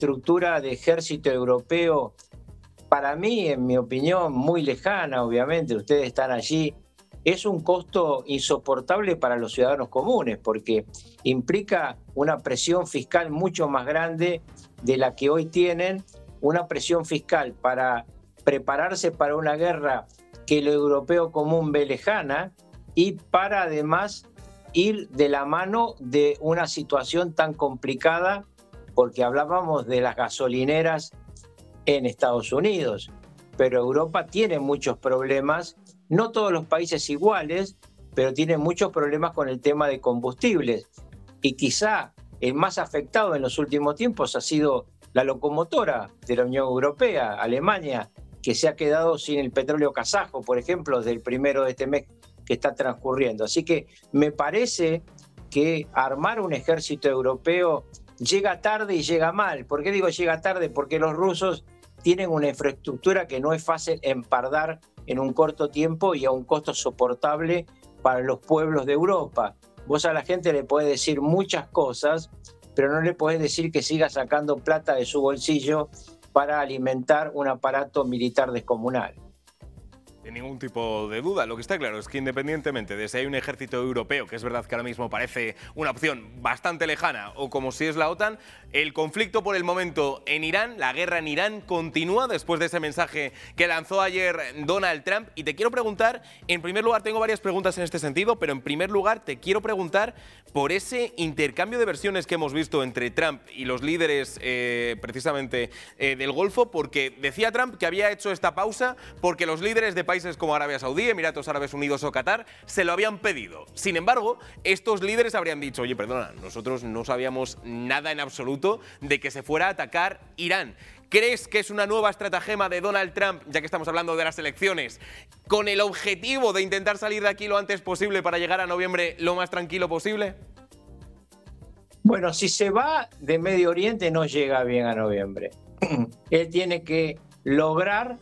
estructura de ejército europeo, para mí, en mi opinión, muy lejana, obviamente, ustedes están allí, es un costo insoportable para los ciudadanos comunes, porque implica una presión fiscal mucho más grande de la que hoy tienen, una presión fiscal para prepararse para una guerra que el europeo común ve lejana y para además ir de la mano de una situación tan complicada, porque hablábamos de las gasolineras en Estados Unidos, pero Europa tiene muchos problemas, no todos los países iguales, pero tiene muchos problemas con el tema de combustibles. Y quizá el más afectado en los últimos tiempos ha sido la locomotora de la Unión Europea, Alemania, que se ha quedado sin el petróleo kazajo, por ejemplo, desde el 1 de este mes que está transcurriendo. Así que me parece que armar un ejército europeo llega tarde y llega mal. ¿Por qué digo llega tarde? Porque los rusos tienen una infraestructura que no es fácil empardar en un corto tiempo y a un costo soportable para los pueblos de Europa. Vos a la gente le podés decir muchas cosas, pero no le podés decir que siga sacando plata de su bolsillo para alimentar un aparato militar descomunal. Sin ningún tipo de duda. Lo que está claro es que independientemente de si hay un ejército europeo, que es verdad que ahora mismo parece una opción bastante lejana, o como si es la OTAN, el conflicto por el momento en Irán, la guerra en Irán, continúa después de ese mensaje que lanzó ayer Donald Trump. Y te quiero preguntar, en primer lugar, tengo varias preguntas en este sentido, pero en primer lugar te quiero preguntar por ese intercambio de versiones que hemos visto entre Trump y los líderes precisamente del Golfo, porque decía Trump que había hecho esta pausa porque los líderes de países como Arabia Saudí, Emiratos Árabes Unidos o Qatar se lo habían pedido. Sin embargo, estos líderes habrían dicho, oye, perdona, nosotros no sabíamos nada en absoluto de que se fuera a atacar Irán. ¿Crees que es una nueva estratagema de Donald Trump, ya que estamos hablando de las elecciones, con el objetivo de intentar salir de aquí lo antes posible para llegar a noviembre lo más tranquilo posible? Bueno, si se va de Medio Oriente no llega bien a noviembre. Él tiene que lograr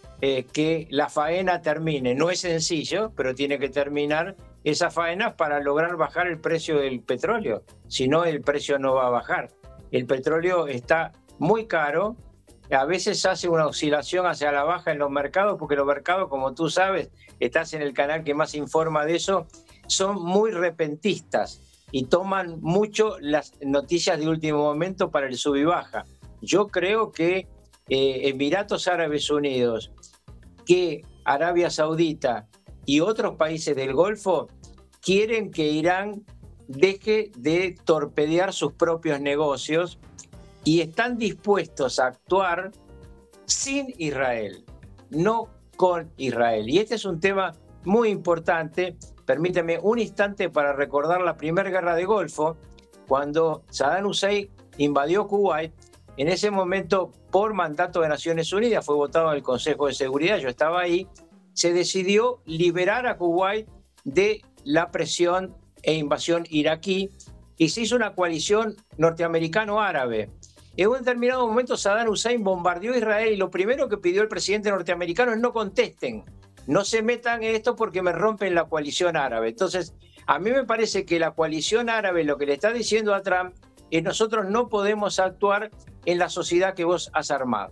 que la faena termine. No es sencillo, pero tiene que terminar esa faena para lograr bajar el precio del petróleo. Si no, el precio no va a bajar. El petróleo está muy caro. A veces hace una oscilación hacia la baja en los mercados, porque los mercados, como tú sabes, estás en el canal que más informa de eso, son muy repentistas y toman mucho las noticias de último momento para el sub y baja. Yo creo que Emiratos Árabes Unidos, que Arabia Saudita y otros países del Golfo quieren que Irán deje de torpedear sus propios negocios y están dispuestos a actuar sin Israel, no con Israel. Y este es un tema muy importante. Permíteme un instante para recordar la primera guerra de Golfo, cuando Saddam Hussein invadió Kuwait. En ese momento, por mandato de Naciones Unidas, fue votado en el Consejo de Seguridad, yo estaba ahí, se decidió liberar a Kuwait de la presión e invasión iraquí y se hizo una coalición norteamericano-árabe. En un determinado momento, Saddam Hussein bombardeó Israel y lo primero que pidió el presidente norteamericano es no contesten, no se metan en esto porque me rompen la coalición árabe. Entonces, a mí me parece que la coalición árabe lo que le está diciendo a Trump es nosotros no podemos actuar en la sociedad que vos has armado.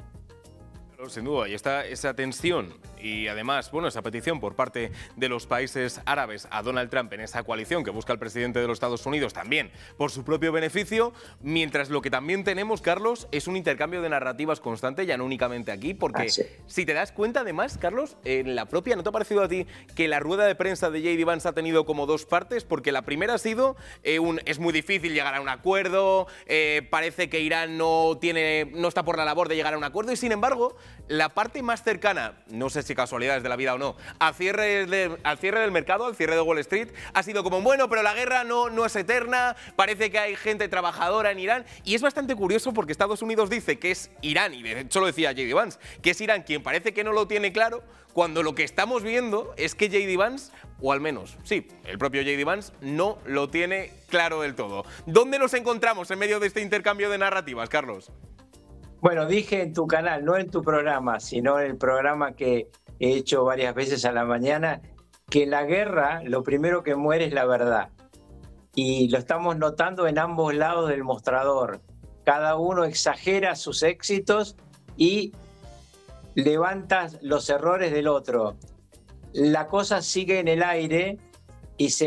Claro, sin duda, y está esa tensión y además, bueno, esa petición por parte de los países árabes a Donald Trump en esa coalición que busca el presidente de los Estados Unidos también por su propio beneficio, mientras lo que también tenemos, Carlos, es un intercambio de narrativas constante, ya no únicamente aquí, porque si te das cuenta además, Carlos, en la propia, ¿no te ha parecido a ti que la rueda de prensa de J.D. Vance ha tenido como dos partes? Porque la primera ha sido, es muy difícil llegar a un acuerdo, parece que Irán no está por la labor de llegar a un acuerdo y sin embargo, la parte más cercana, no sé si casualidades de la vida o no, al cierre del mercado, al cierre de Wall Street, ha sido como, bueno, pero la guerra no es eterna, parece que hay gente trabajadora en Irán, y es bastante curioso porque Estados Unidos dice que es Irán, y de hecho lo decía J.D. Vance, que es Irán quien parece que no lo tiene claro, cuando lo que estamos viendo es que J.D. Vance, o al menos, sí, el propio J.D. Vance, no lo tiene claro del todo. ¿Dónde nos encontramos en medio de este intercambio de narrativas, Carlos? Bueno, dije en tu canal, no en tu programa, sino en el programa que he hecho varias veces a la mañana, que en la guerra lo primero que muere es la verdad. Y lo estamos notando en ambos lados del mostrador. cada uno exagera sus éxitos y levanta los errores del otro. La cosa sigue en el aire y se